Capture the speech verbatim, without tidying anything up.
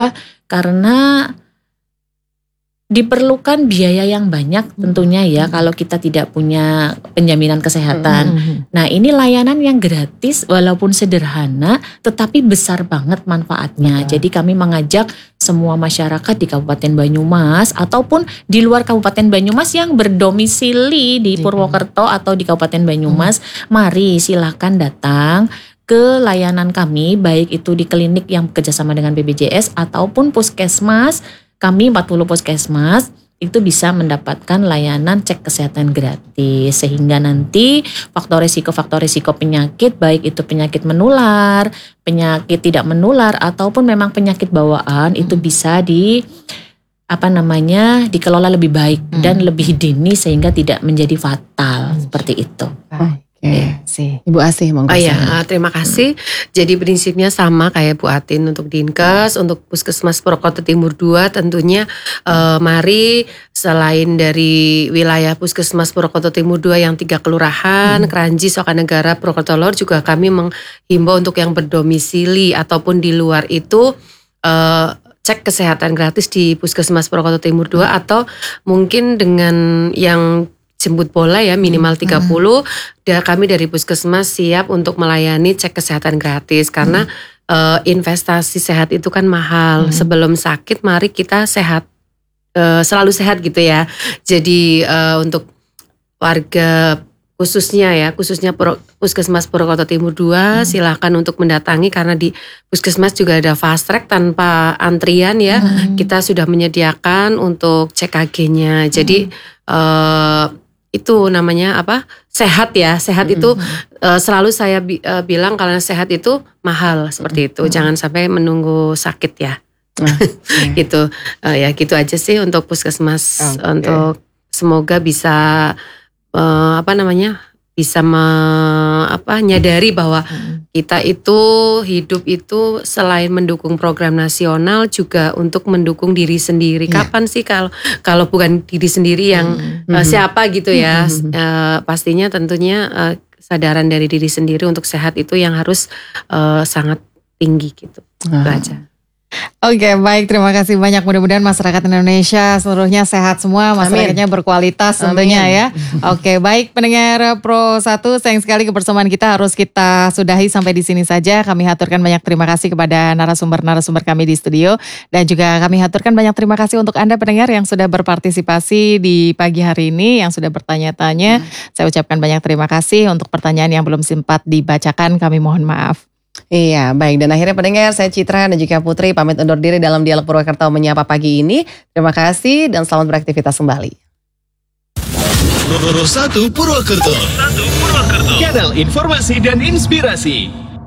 adalah karena diperlukan biaya yang banyak tentunya ya hmm. kalau kita tidak punya penjaminan kesehatan. Hmm. Nah ini layanan yang gratis walaupun sederhana tetapi besar banget manfaatnya. Hmm. Jadi kami mengajak semua masyarakat di Kabupaten Banyumas ataupun di luar Kabupaten Banyumas yang berdomisili di Purwokerto atau di Kabupaten Banyumas, hmm. mari silakan datang ke layanan kami baik itu di klinik yang bekerjasama dengan B P J S ataupun puskesmas. Kami empat puluh puskesmas itu bisa mendapatkan layanan cek kesehatan gratis sehingga nanti faktor risiko-faktor risiko penyakit baik itu penyakit menular, penyakit tidak menular ataupun memang penyakit bawaan hmm. itu bisa di apa namanya dikelola lebih baik hmm. dan lebih dini sehingga tidak menjadi fatal hmm. seperti itu. Baik. Oke, okay. sih. Ibu Asih monggo. Oh ya, terima kasih. Jadi prinsipnya sama kayak Bu Atin untuk Dinkes, untuk Puskesmas Purwokerto Timur dua tentunya eh, mari selain dari wilayah Puskesmas Purwokerto Timur dua yang tiga kelurahan, hmm. Kranji, Sokanegara, Purwokerto Lor juga kami menghimbau untuk yang berdomisili ataupun di luar itu eh, cek kesehatan gratis di Puskesmas Purwokerto Timur dua atau mungkin dengan yang jemput bola ya minimal tiga puluh hmm. dan kami dari Puskesmas siap untuk melayani cek kesehatan gratis karena hmm. uh, investasi sehat itu kan mahal. Hmm. Sebelum sakit mari kita sehat, uh, selalu sehat gitu ya. Jadi uh, untuk warga khususnya ya khususnya Puskesmas Purwokerto Timur dua hmm. silahkan untuk mendatangi karena di Puskesmas juga ada fast track tanpa antrian ya. Hmm. Kita sudah menyediakan untuk C K G-nya. Jadi hmm. uh, itu namanya apa sehat ya sehat mm-hmm. itu uh, selalu saya bi- uh, bilang kalau sehat itu mahal seperti itu mm-hmm. jangan sampai menunggu sakit ya okay. gitu uh, ya gitu aja sih untuk Puskesmas okay. untuk semoga bisa uh, apa namanya bisa me, apa nyadari bahwa hmm. kita itu hidup itu selain mendukung program nasional juga untuk mendukung diri sendiri. Yeah. Kapan sih kalau kalau bukan diri sendiri yang hmm. uh, siapa gitu ya? Hmm. Uh, pastinya tentunya uh, kesadaran dari diri sendiri untuk sehat itu yang harus uh, sangat tinggi gitu. Hmm. Itu aja. Oke, baik, terima kasih banyak. Mudah-mudahan masyarakat Indonesia seluruhnya sehat semua, masyarakatnya Amin. berkualitas tentunya Amin. ya. Oke, baik pendengar Pro satu, sayang sekali kebersamaan kita harus kita sudahi sampai di sini saja. Kami haturkan banyak terima kasih kepada narasumber-narasumber kami di studio dan juga kami haturkan banyak terima kasih untuk Anda pendengar yang sudah berpartisipasi di pagi hari ini, yang sudah bertanya-tanya. Hmm. Saya ucapkan banyak terima kasih untuk pertanyaan yang belum sempat dibacakan, kami mohon maaf. Iya, baik. Dan akhirnya pendengar, saya Citra dan juga Putri pamit undur diri dalam Dialog Purwokerto Menyapa pagi ini. Terima kasih dan selamat beraktivitas kembali. Pro satu Purwokerto, kanal informasi dan inspirasi.